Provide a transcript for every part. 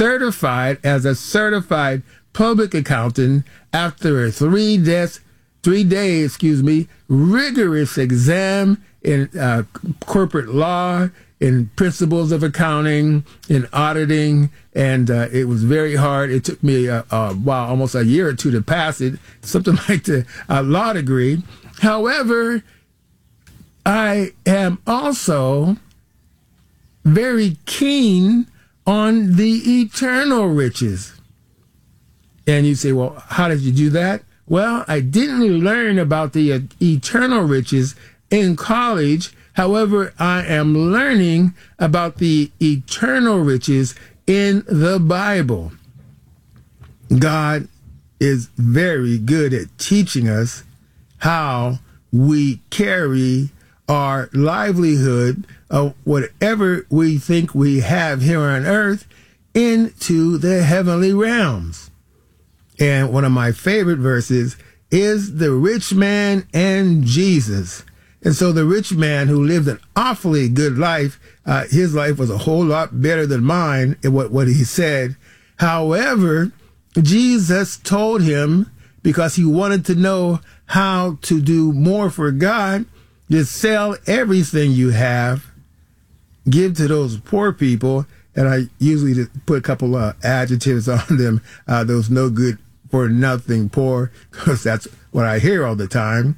certified as a certified public accountant after a 3-day, rigorous exam in corporate law, in principles of accounting, in auditing, and it was very hard. It took me almost a year or two to pass it, something like the law degree. However, I am also very keen on the eternal riches. And you say, well, how did you do that? Well, I didn't learn about the eternal riches in college. However, I am learning about the eternal riches in the Bible. God is very good at teaching us how we carry our livelihood of whatever we think we have here on earth into the heavenly realms. And one of my favorite verses is the rich man and Jesus. And so the rich man who lived an awfully good life, his life was a whole lot better than mine in what he said. However, Jesus told him, because he wanted to know how to do more for God, to sell everything you have, give to those poor people. And I usually just put a couple of adjectives on them, those no good for nothing poor, because that's what I hear all the time.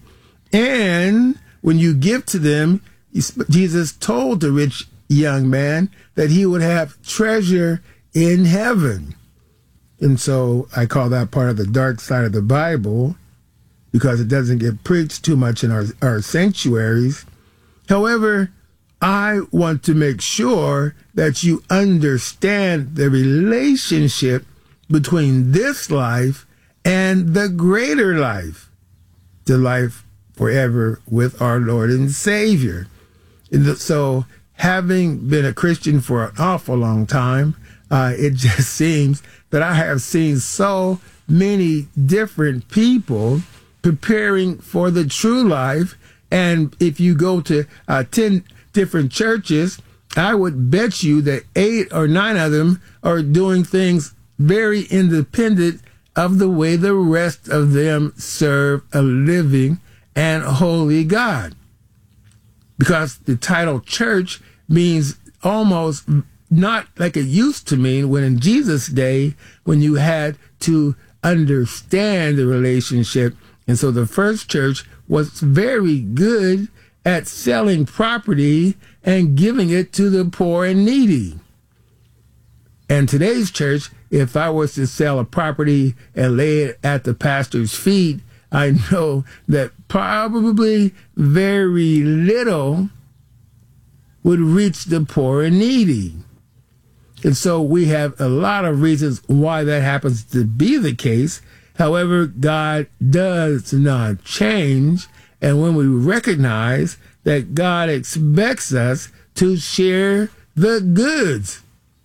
And when you give to them, Jesus told the rich young man that he would have treasure in heaven. And so I call that part of the dark side of the Bible, because it doesn't get preached too much in our sanctuaries. However, I want to make sure that you understand the relationship between this life and the greater life, the life forever with our Lord and Savior. And so, having been a Christian for an awful long time, it just seems that I have seen so many different people preparing for the true life. And if you go to 10 different churches, I would bet you that 8 or 9 of them are doing things very independent of the way the rest of them serve a living and holy God. Because the title church means almost not like it used to mean when in Jesus' day, when you had to understand the relationship. And so the first church was very good at selling property and giving it to the poor and needy. And today's church, if I was to sell a property and lay it at the pastor's feet, I know that probably very little would reach the poor and needy. And so we have a lot of reasons why that happens to be the case. However, God does not change. And when we recognize that God expects us to share the goods.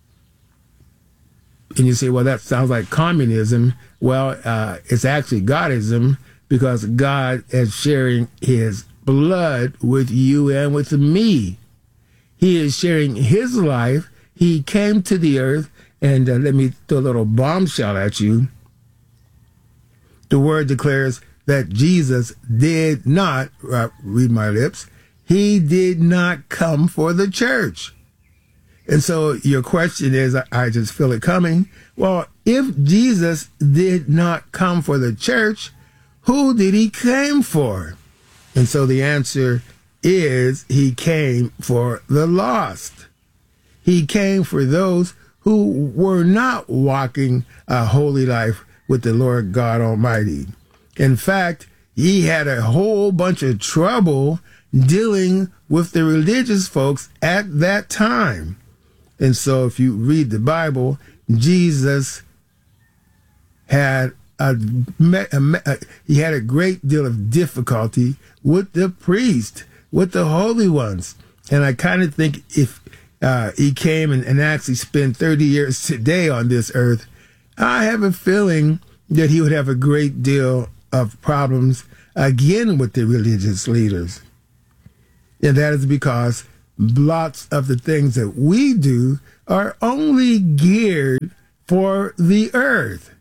And you say, well, that sounds like communism. Well, it's actually Godism, because God is sharing his blood with you and with me. He is sharing his life. He came to the earth, and let me throw a little bombshell at you. The word declares that Jesus did not, read my lips, he did not come for the church. And so your question is, I just feel it coming. Well, if Jesus did not come for the church, who did he come for? And so the answer is he came for the lost. He came for those who were not walking a holy life with the Lord God Almighty. In fact, he had a whole bunch of trouble dealing with the religious folks at that time. And so if you read the Bible, Jesus had he had a great deal of difficulty with the priest, with the holy ones. And I kind of think if he came and actually spent 30 years today on this earth, I have a feeling that he would have a great deal of problems again with the religious leaders. And that is because lots of the things that we do are only geared for the earth.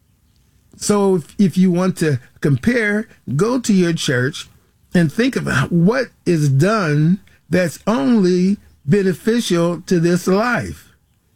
So if you want to compare, go to your church and think about what is done that's only beneficial to this life.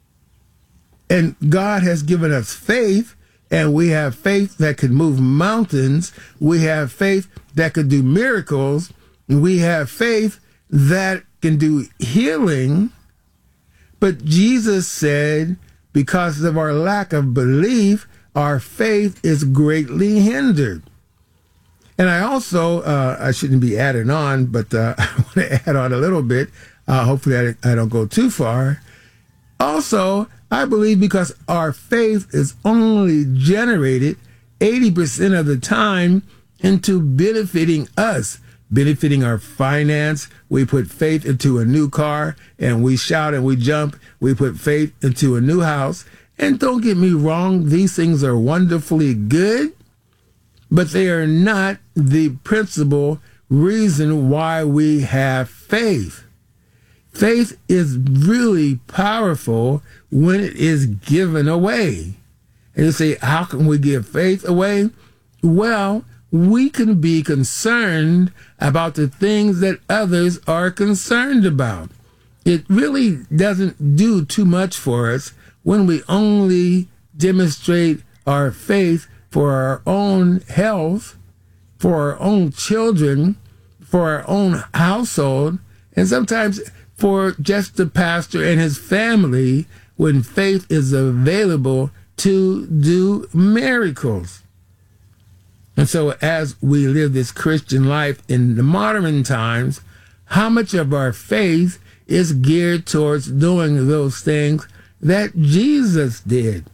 And God has given us faith, and we have faith that can move mountains. We have faith that could do miracles. We have faith that can do healing. But Jesus said, because of our lack of belief, our faith is greatly hindered. And I also, I shouldn't be adding on, but I want to add on a little bit. Hopefully I don't go too far. Also, I believe because our faith is only generated 80% of the time into benefiting us, benefiting our finance. We put faith into a new car and we shout and we jump. We put faith into a new house. And don't get me wrong, these things are wonderfully good, but they are not the principal reason why we have faith. Faith is really powerful when it is given away. And you say, how can we give faith away? Well, we can be concerned about the things that others are concerned about. It really doesn't do too much for us when we only demonstrate our faith for our own health, for our own children, for our own household, and sometimes for just the pastor and his family when faith is available to do miracles. And so as we live this Christian life in the modern times, how much of our faith is geared towards doing those things that Jesus did?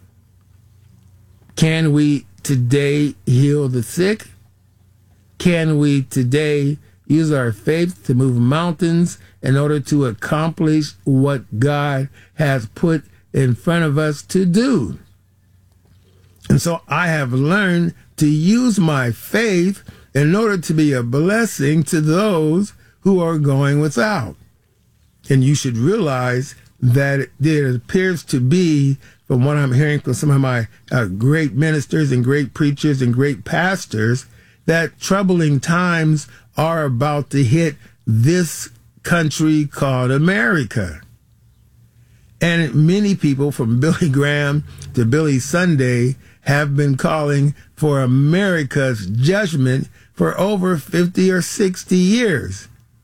Can we today heal the sick? Can we today use our faith to move mountains in order to accomplish what God has put in front of us to do? And so I have learned to use my faith in order to be a blessing to those who are going without. And you should realize that there appears to be, from what I'm hearing from some of my great ministers and great preachers and great pastors, that troubling times are about to hit this country called America. And many people, from Billy Graham to Billy Sunday, have been calling for America's judgment for over 50 or 60 years.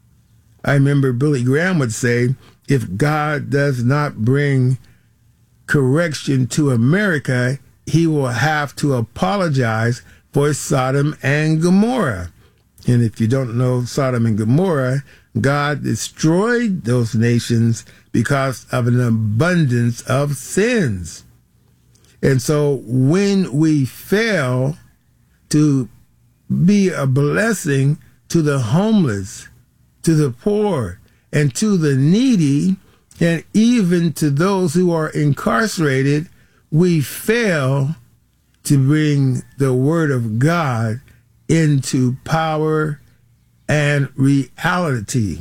I remember Billy Graham would say, if God does not bring correction to America, he will have to apologize for Sodom and Gomorrah. And if you don't know Sodom and Gomorrah, God destroyed those nations because of an abundance of sins. And so when we fail to be a blessing to the homeless, to the poor, and to the needy, and even to those who are incarcerated, we fail to bring the word of God into power and reality,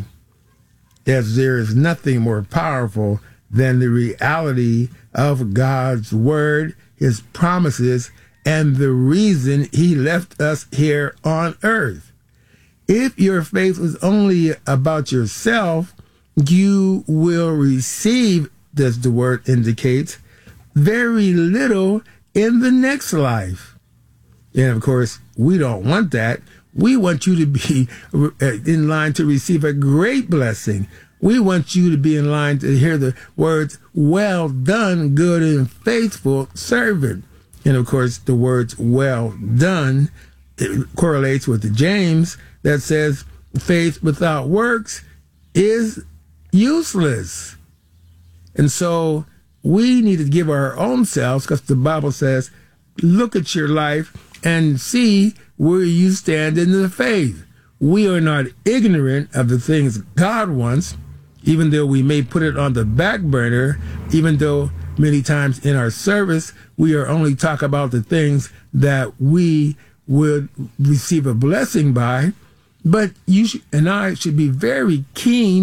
as there is nothing more powerful than the reality of God's word, his promises, and the reason he left us here on earth. If your faith is only about yourself, you will receive, as the word indicates, very little in the next life. And of course, we don't want that. We want you to be in line to receive a great blessing. We want you to be in line to hear the words, well done, good and faithful servant. And of course, the words well done, it correlates with the James that says faith without works is useless. And so we need to give our own selves, because the Bible says, look at your life and see where you stand in the faith. We are not ignorant of the things God wants, even though we may put it on the back burner, even though many times in our service, we are only talking about the things that we would receive a blessing by. But you and I should be very keen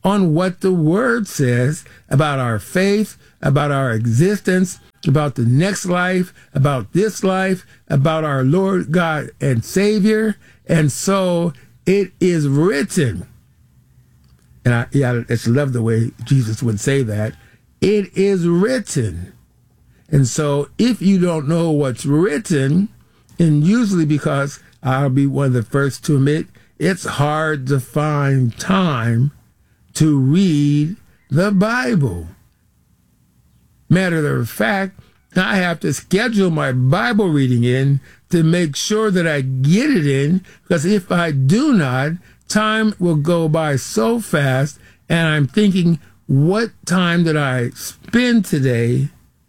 on what the Word says about our faith, about our existence, about the next life, about this life, about our Lord God and Savior. And so it is written. And I just love the way Jesus would say that. It is written. And so if you don't know what's written, and usually because I'll be one of the first to admit, it's hard to find time to read the Bible. Matter of fact, I have to schedule my Bible reading in to make sure that I get it in, because if I do not, time will go by so fast, and I'm thinking, what time did I spend today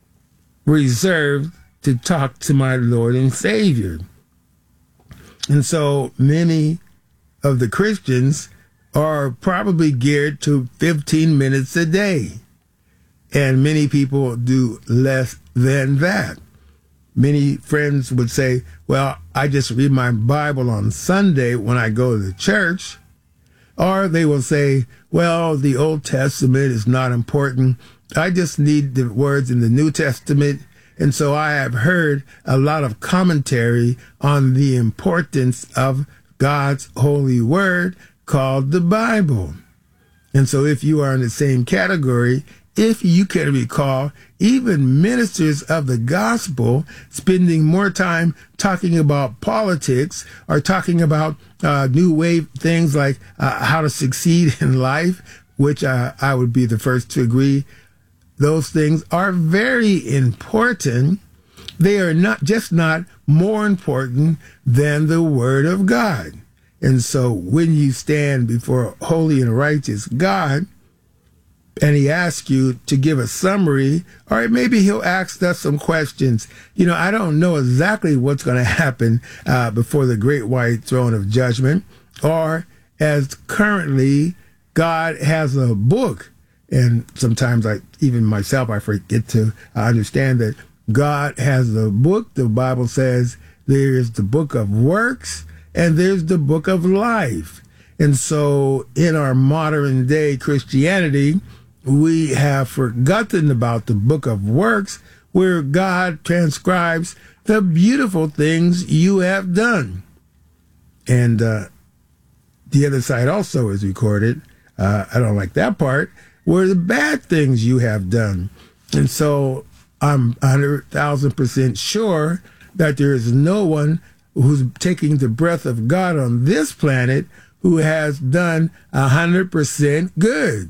reserved to talk to my Lord and Savior? And so many of the Christians are probably geared to 15 minutes a day. And many people do less than that. Many friends would say, well, I just read my Bible on Sunday when I go to church. Or they will say, well, the Old Testament is not important. I just need the words in the New Testament. And so I have heard a lot of commentary on the importance of God's holy word called the Bible. And so if you are in the same category, if you can recall, even ministers of the gospel spending more time talking about politics or talking about new wave things like how to succeed in life, which I would be the first to agree, those things are very important. They are not more important than the Word of God. And so when you stand before a holy and righteous God, and he asks you to give a summary, or maybe he'll ask us some questions. You know, I don't know exactly what's going to happen before the great white throne of judgment, or as currently God has a book. And sometimes even myself, I forget to understand that God has a book. The Bible says there is the book of works and there's the book of life. And so in our modern day Christianity, we have forgotten about the book of works, where God transcribes the beautiful things you have done. And the other side also is recorded. I don't like that part, where the bad things you have done. And so I'm 100,000% sure that there is no one who's taking the breath of God on this planet who has done 100% good.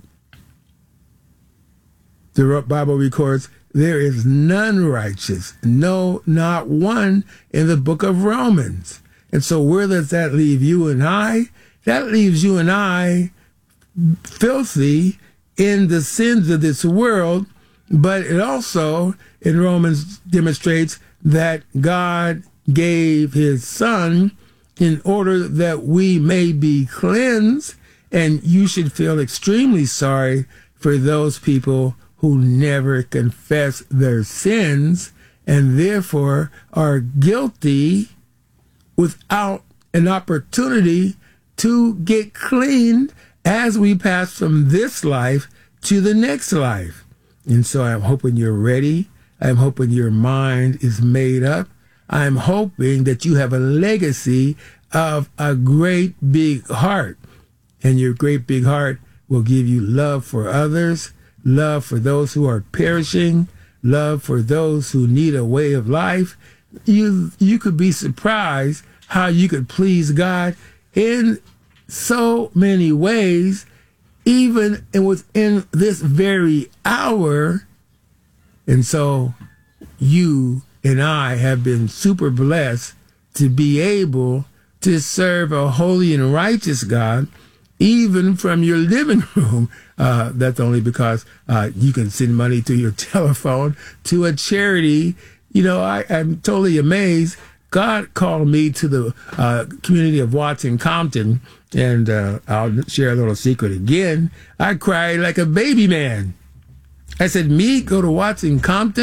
The Bible records there is none righteous, no, not one, in the book of Romans. And so where does that leave you and I? That leaves you and I filthy in the sins of this world, but it also, in Romans, demonstrates that God gave his Son in order that we may be cleansed, and you should feel extremely sorry for those people who never confess their sins and therefore are guilty without an opportunity to get cleaned as we pass from this life to the next life. And so I'm hoping you're ready. I'm hoping your mind is made up. I'm hoping that you have a legacy of a great big heart. And your great big heart will give you love for others, love for those who are perishing, love for those who need a way of life. You could be surprised how you could please God in so many ways, even within this very hour. And so you and I have been super blessed to be able to serve a holy and righteous God, even from your living room. That's only because you can send money to your telephone to a charity. You know, I'm totally amazed. God called me to the community of Watson Compton, and I'll share a little secret again. I cried like a baby man. I said, me go to Watson Compton?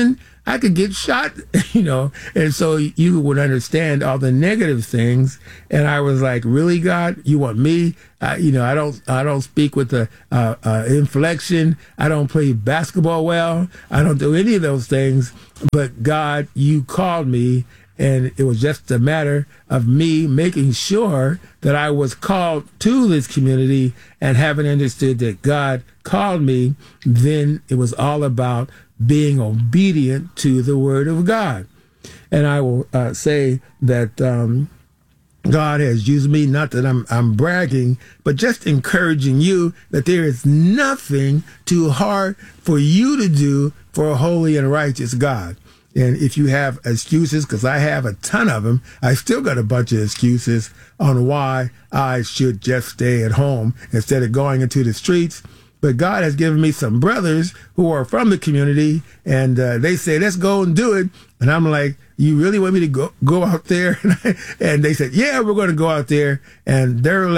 I could get shot, and so you would understand all the negative things. And I was like, really, God, you want me? I don't speak with the inflection. I don't play basketball well. I don't do any of those things. But God, you called me, and it was just a matter of me making sure that I was called to this community, and having understood that God called me, then it was all about being obedient to the word of God. And I will say that God has used me, not that I'm bragging, but just encouraging you that there is nothing too hard for you to do for a holy and righteous God. And if you have excuses, because I have a ton of them, I still got a bunch of excuses on why I should just stay at home instead of going into the streets. But God has given me some brothers who are from the community, and they say, let's go and do it. And I'm like, you really want me to go out there? And they said, yeah, we're going to go out there. And their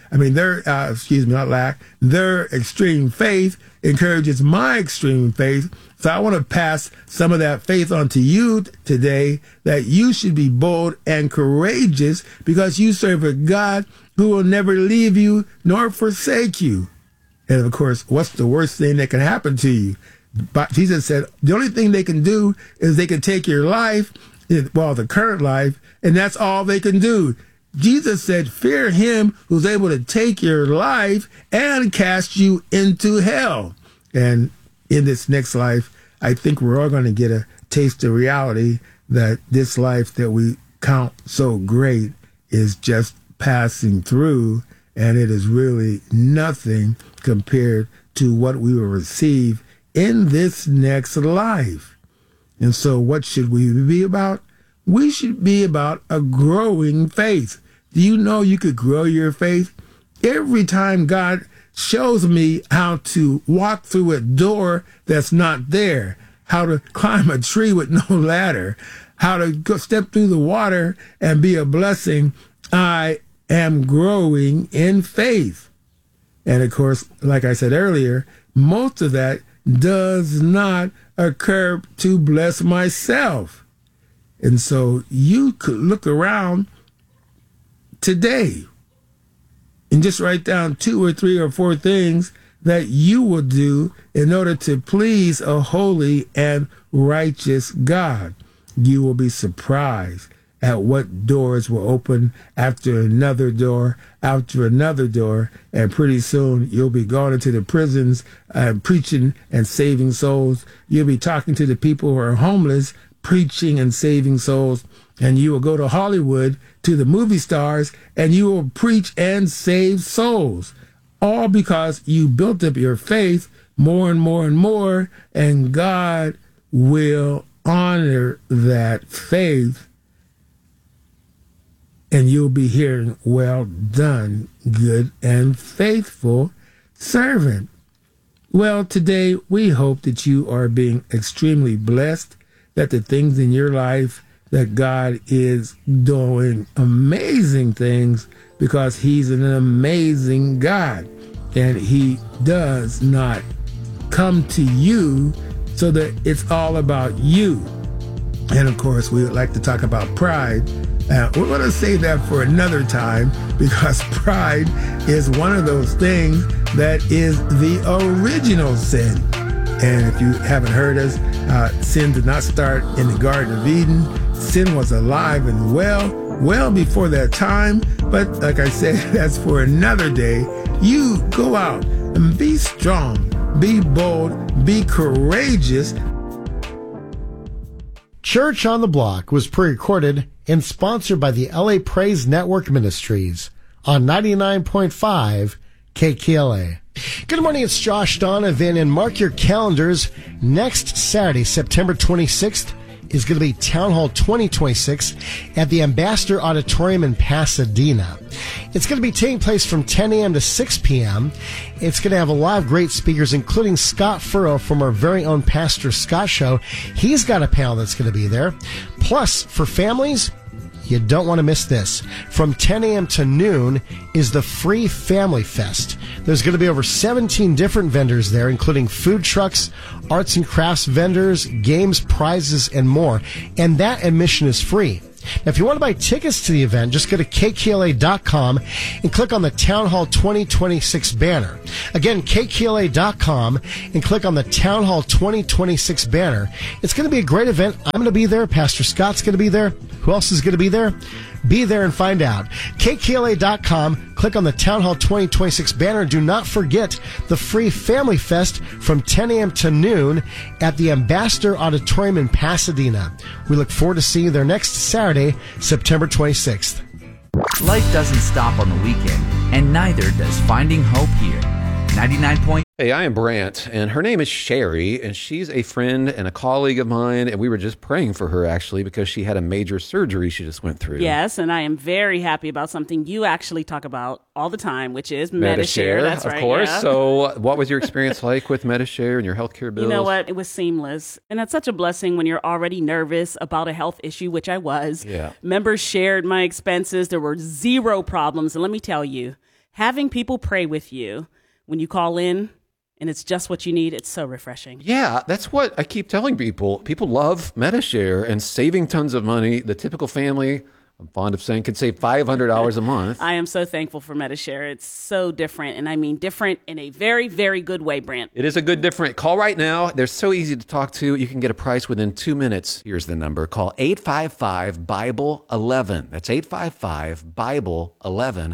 extreme faith encourages my extreme faith. So I want to pass some of that faith on to you today, that you should be bold and courageous because you serve a God who will never leave you nor forsake you. And of course, what's the worst thing that can happen to you? But Jesus said, the only thing they can do is they can take your life, the current life, and that's all they can do. Jesus said, fear him who's able to take your life and cast you into hell. And in this next life, I think we're all going to get a taste of reality that this life that we count so great is just passing through, and it is really nothing compared to what we will receive in this next life. And so what should we be about? We should be about a growing faith. Do you know you could grow your faith? Every time God shows me how to walk through a door that's not there, how to climb a tree with no ladder, how to go step through the water and be a blessing, I am growing in faith. And of course, like I said earlier, most of that does not occur to bless myself. And so you could look around today and just write down 2 or 3 or 4 things that you will do in order to please a holy and righteous God. You will be surprised at what doors will open after another door, and pretty soon you'll be going into the prisons, preaching and saving souls. You'll be talking to the people who are homeless, preaching and saving souls, and you will go to Hollywood, to the movie stars, and you will preach and save souls, all because you built up your faith more and more and more, and God will honor that faith. And you'll be hearing, well done, good and faithful servant. Well, today we hope that you are being extremely blessed, that the things in your life, that God is doing amazing things because he's an amazing God. And he does not come to you so that it's all about you. And of course, we would like to talk about pride. We're going to save that for another time because pride is one of those things that is the original sin. And if you haven't heard us, sin did not start in the Garden of Eden. Sin was alive and well before that time. But like I said, that's for another day. You go out and be strong, be bold, be courageous. Church on the Block was pre-recorded and sponsored by the LA Praise Network Ministries on 99.5 KKLA. Good morning, it's Josh Donovan, and mark your calendars. Next Saturday, September 26th, is going to be Town Hall 2026 at the Ambassador Auditorium in Pasadena. It's going to be taking place from 10 a.m. to 6 p.m. It's going to have a lot of great speakers, including Scott Furrow from our very own Pastor Scott Show. He's got a panel that's going to be there. Plus, for families, You don't want to miss this. From 10 a.m. to noon is the Free Family Fest. There's going to be over 17 different vendors there, including food trucks, arts and crafts vendors, games, prizes, and more. And that admission is free. Now, if you want to buy tickets to the event, just go to kkla.com and click on the Town Hall 2026 banner. Again, kkla.com and click on the Town Hall 2026 banner. It's going to be a great event. I'm going to be there. Pastor Scott's going to be there. Who else is going to be there? Be there and find out. kkla.com, click on the Town Hall 2026 banner. Do not forget the Free Family Fest from 10 a.m. to noon at the Ambassador Auditorium in Pasadena. We look forward to seeing you there next Saturday, September 26th. Life doesn't stop on the weekend, and neither does finding hope here. 99. Hey, I am Brant, and her name is Sherry, and she's a friend and a colleague of mine, and we were just praying for her, actually, because she had a major surgery she just went through. Yes, and I am very happy about something you actually talk about all the time, which is Medi-Share. That's right, of course. Yeah. So what was your experience like with Medi-Share and your healthcare bills? You know what? It was seamless, and that's such a blessing when you're already nervous about a health issue, which I was. Yeah. Members shared my expenses. There were zero problems, and let me tell you, having people pray with you when you call in, and it's just what you need, it's so refreshing. Yeah, that's what I keep telling people. People love Medi-Share and saving tons of money. The typical family, I'm fond of saying, could save $500 a month. I am so thankful for Medi-Share. It's so different, and I mean different in a very, very good way, Brant. It is a good different. Call right now. They're so easy to talk to. You can get a price within 2 minutes. Here's the number. Call 855-BIBLE-11. That's 855-BIBLE-11.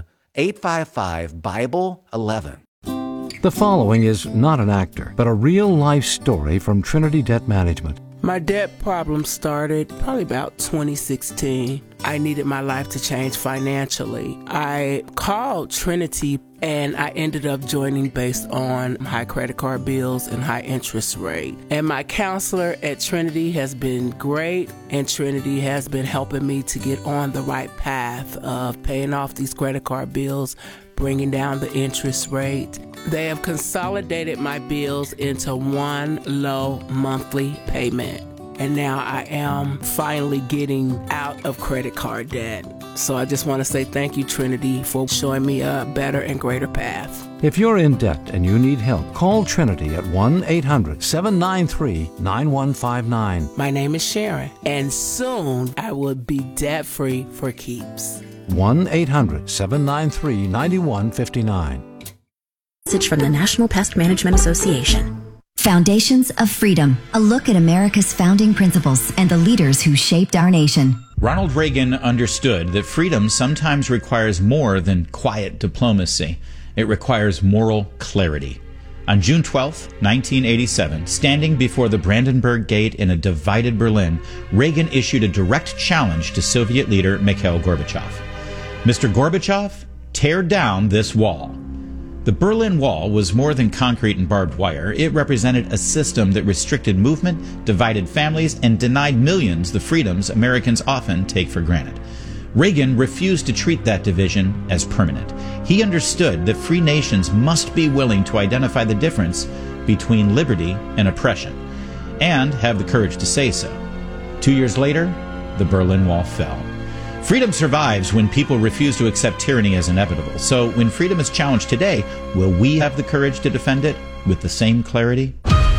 855-BIBLE-11. The following is not an actor, but a real-life story from Trinity Debt Management. My debt problem started probably about 2016. I needed my life to change financially. I called Trinity and I ended up joining based on high credit card bills and high interest rate. And my counselor at Trinity has been great, and Trinity has been helping me to get on the right path of paying off these credit card bills, bringing down the interest rate. They have consolidated my bills into one low monthly payment. And now I am finally getting out of credit card debt. So I just want to say thank you, Trinity, for showing me a better and greater path. If you're in debt and you need help, call Trinity at 1-800-793-9159. My name is Sharon, and soon I will be debt-free for keeps. 1-800-793-9159. Message from the National Pest Management Association. Foundations of Freedom, a look at America's founding principles and the leaders who shaped our nation. Ronald Reagan understood that freedom sometimes requires more than quiet diplomacy. It requires moral clarity. On June 12, 1987, standing before the Brandenburg Gate in a divided Berlin, Reagan issued a direct challenge to Soviet leader Mikhail Gorbachev. Mr. Gorbachev, tear down this wall. The Berlin Wall was more than concrete and barbed wire. It represented a system that restricted movement, divided families, and denied millions the freedoms Americans often take for granted. Reagan refused to treat that division as permanent. He understood that free nations must be willing to identify the difference between liberty and oppression, and have the courage to say so. 2 years later, the Berlin Wall fell. Freedom survives when people refuse to accept tyranny as inevitable. So when freedom is challenged today, will we have the courage to defend it with the same clarity?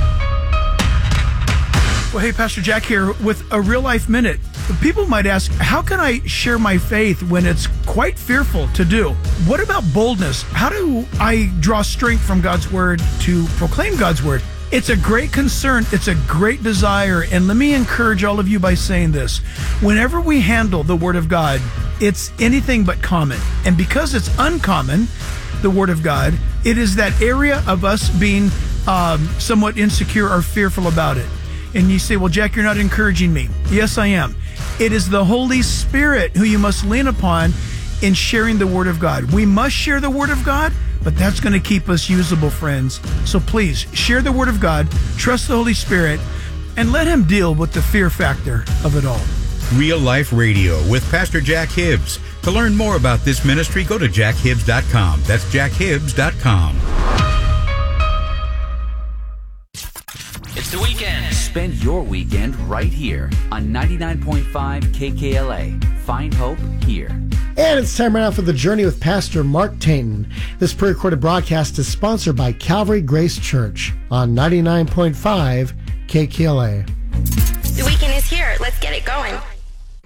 Well, hey, Pastor Jack here with a Real Life Minute. People might ask, how can I share my faith when it's quite fearful to do? What about boldness? How do I draw strength from God's Word to proclaim God's Word? It's a great concern. It's a great desire. And let me encourage all of you by saying this. Whenever we handle the Word of God, it's anything but common. And because it's uncommon, the Word of God, it is that area of us being somewhat insecure or fearful about it. And you say, well, Jack, you're not encouraging me. Yes, I am. It is the Holy Spirit who you must lean upon in sharing the Word of God. We must share the Word of God, but that's going to keep us usable, friends. So please, share the Word of God, trust the Holy Spirit, and let Him deal with the fear factor of it all. Real Life Radio with Pastor Jack Hibbs. To learn more about this ministry, go to jackhibbs.com. That's jackhibbs.com. The Weekend. Spend your weekend right here on 99.5 KKLA. Find hope here. And it's time right now for The Journey with Pastor Mark Tainton. This pre-recorded broadcast is sponsored by Calvary Grace Church on 99.5 KKLA. The weekend is here. Let's get it going.